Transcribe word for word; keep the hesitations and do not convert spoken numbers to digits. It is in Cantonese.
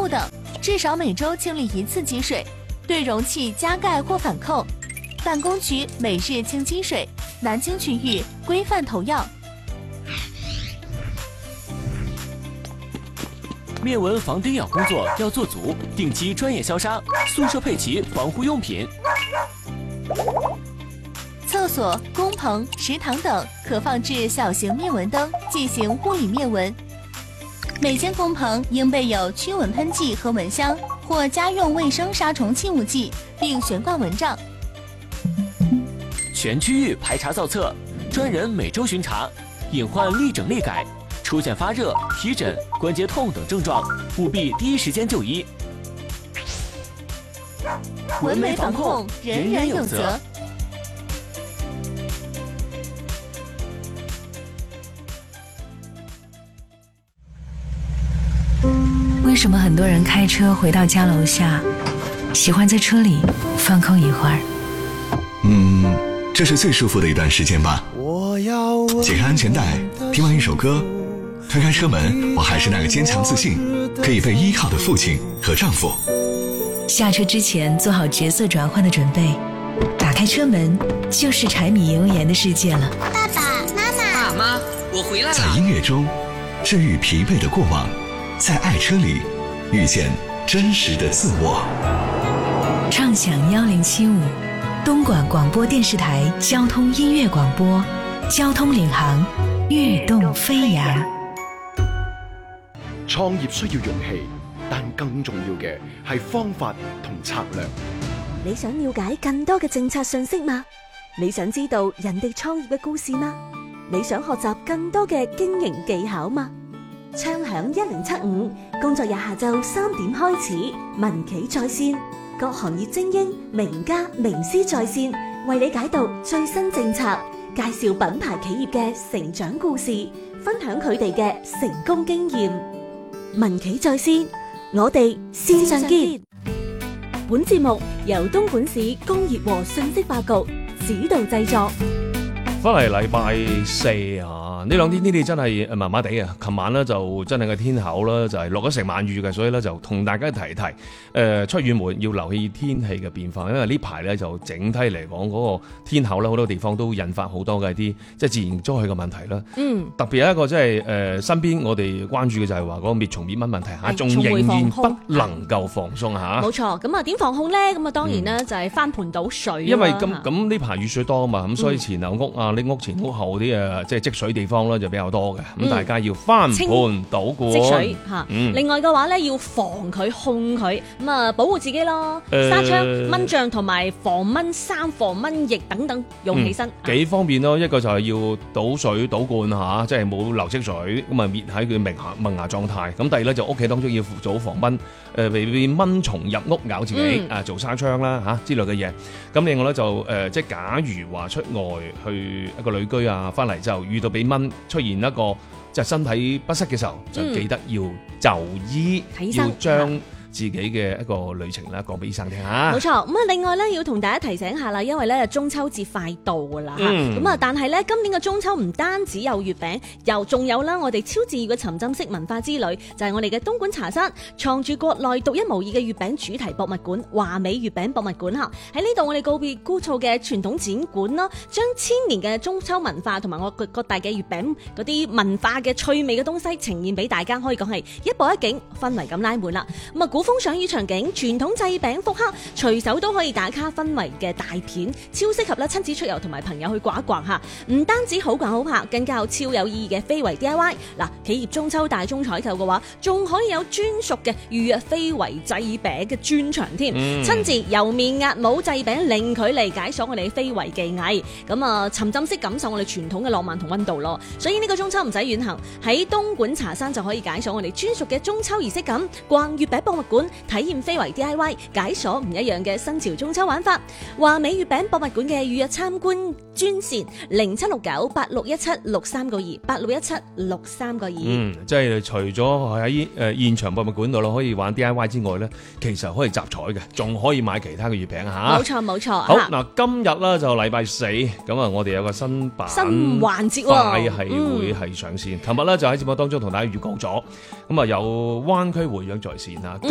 护等，至少每周清理一次积水。对容器加盖或反扣。办公区每日清积水，南京区域规范投药。 面蚊防叮咬工作要做足，定期专业消杀，宿舍配齐防护用品。 厕所、工棚、食堂等可放置小型灭蚊灯，进行物理灭蚊。每间工棚应备有驱蚊喷剂和蚊香，或家用卫生杀虫气雾剂，并悬挂蚊帐。 全区域排查造册，专人每周巡查，隐患立整立改。出现发热、皮疹、关节痛等症状，务必第一时间就医。 蚊媒防控，人人有责。 为什么很多人开车回到家楼下，喜欢在车里放空一会儿？ 嗯，这是最舒服的一段时间吧。解开安全带，听完一首歌，推开车门，我还是那个坚强自信、可以被依靠的父亲和丈夫。 下车之前做好角色转换的准备，打开车门就是柴米油盐的世界了。 爸爸妈妈， 爸妈，我回来了。 在音乐中治愈疲惫的过往，在爱车里遇见真实的自我。 畅享幺零七五，东莞广播电视台交通音乐广播，交通领航，跃动飞扬。 創業需要勇氣，但更重要嘅係方法同策略。 你想了解更多嘅政策信息嗎？你想知道人哋創業嘅故事嗎？你想學習更多嘅經營技巧嗎？暢響一零七五，工作日下晝三點開始，民企在線，各行業精英、名家、名師在線，為你解讀最新政策，介紹品牌企業嘅成長故事，分享佢哋嘅成功經驗。民企在線，我哋線上見。本節目由東莞市工業和信息化局指導製作。 翻嚟禮拜四啊，呢兩天天氣真係麻麻地啊！琴晚咧就真係個天口啦，就係落咗成晚雨嘅，所以咧就同大家提一提，誒、呃、出遠門要留意天氣嘅變化，因為呢排咧就整體嚟講嗰個天口咧好多地方都引發好多嘅一啲即係自然災害嘅問題啦。嗯，特別有一個即係誒身邊我哋關注嘅就係話嗰個滅蟲滅蚊問題嚇，仲仍然不能夠放鬆嚇。 冇錯，咁啊點防控咧？咁啊當然咧就係翻盆倒水。因為咁咁呢排雨水多啊嘛，咁所以前樓屋啊。啲屋前屋後啲誒即係積水地方咧就比較多嘅，咁、嗯、大家要翻盆倒罐積水嚇。嗯、另外嘅話咧要防佢控佢，咁啊保護自己咯，紗窗、蚊帳同埋防蚊衫、防蚊液等等用起身。 嗯、幾方便咯，一個就係要倒水倒罐嚇，即係冇流積水，咁啊滅喺佢萌芽萌芽狀態。咁第二咧就屋企當中要做防蚊，誒避免蚊蟲入屋咬自己，啊、嗯、做紗窗啦嚇之類嘅嘢。咁另外咧就誒、呃、即係假如話出外去一個旅居啊，翻嚟之後遇到俾蚊出現一個即係身體不適嘅時候，就記得要就醫，嗯、要將自己嘅一個旅程啦，講俾醫生聽下。 冇錯，咁啊，另外咧要同大家提醒下啦，因為咧中秋節快到噶啦，咁啊、嗯，但係咧今年嘅中秋唔單止有月餅，又仲有啦，我哋超治愈嘅沉浸式文化之旅，就係、是、我哋嘅東莞茶山藏住國內獨一無二嘅月餅主題博物館——華美月餅博物館嚇。喺呢度我哋告別枯燥嘅傳統展館咯，將千年嘅中秋文化同埋我各各大嘅月餅嗰啲文化嘅趣味嘅東西呈現俾大家，可以講係一步一景，氛圍咁拉滿啦。咁啊，古風賞雨場景、傳統製餅復刻，隨手都可以打卡氛圍嘅大片，超適合啦親子出遊同埋朋友去逛一逛嚇。唔單止好逛好拍，更加有超有意義嘅非遺 D I Y。嗱，企業中秋大宗採購嘅話，仲可以有專屬嘅預約非遺製餅嘅專場添，嗯、親自油面壓模製餅，零距離解鎖我哋非遺技藝。咁啊，沉浸式感受我哋傳統嘅浪漫同溫度咯。所以呢個中秋唔使遠行，喺東莞茶山就可以解鎖我哋專屬嘅中秋儀式感，逛月餅博物館。體驗非遺 D I Y， 解鎖唔一樣嘅新潮中秋玩法。華美月餅博物館嘅預約參觀專線零七六九八六一七六三個二八六一七六三個二。嗯， 即係除咗喺誒現場博物館度咯，可以玩 D I Y 之外咧，其實可以集彩嘅，仲可以買其他嘅月餅嚇。 冇錯冇錯。 好嗱、啊，今日咧就禮拜四，咁啊，我哋有個新版新環節喎， 快係會係上線。琴日咧就喺節目當中同大家預告咗，咁啊有灣區會長在線啊。